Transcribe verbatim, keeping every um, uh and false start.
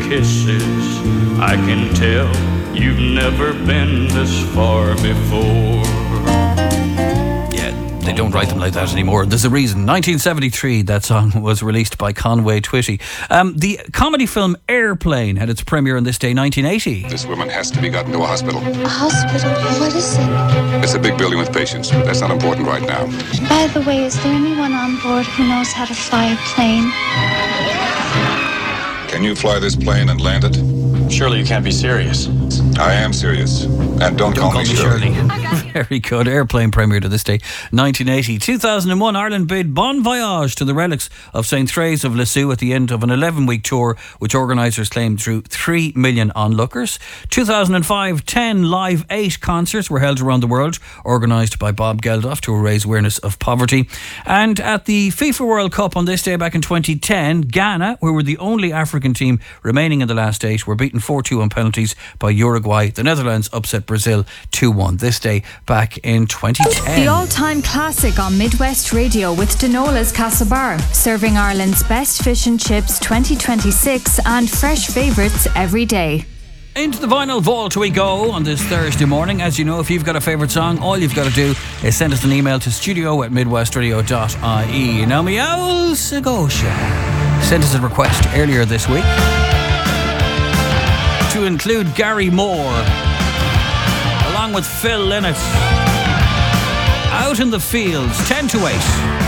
kisses. I can tell you've never been this far before. They don't write them like that anymore. There's a reason. nineteen seventy-three, that song was released by Conway Twitty. Um, the comedy film Airplane had its premiere on this day, nineteen eighty. This woman has to be gotten to a hospital. A hospital? What is it? It's a big building with patients, but that's not important right now. By the way, is there anyone on board who knows how to fly a plane? Can you fly this plane and land it? Surely you can't be serious. I am serious. And don't, Don't call, call me me Shirley. Shirley. Very good. Airplane premiere to this day, nineteen eighty. two thousand one, Ireland bid Bon Voyage to the relics of Saint Thérèse of Lisieux at the end of an eleven-week tour, which organisers claimed drew three million onlookers. two thousand five, ten Live eight concerts were held around the world, organised by Bob Geldof to raise awareness of poverty. And at the FIFA World Cup on this day back in twenty ten, Ghana, who were the only African team remaining in the last eight, were beaten four two on penalties by Uruguay. The Netherlands upset Brazil two one this day back in twenty ten. The all-time classic on Midwest Radio with Denola's Casa Bar, serving Ireland's best fish and chips twenty twenty-six and fresh favourites every day. Into the vinyl vault we go on this Thursday morning. As you know, if you've got a favourite song, all you've got to do is send us an email to studio at midwestradio dot I E. Now, Meow Segosia sent us a request earlier this week to include Gary Moore along with Phil Lynott. Out in the Fields, ten to eight.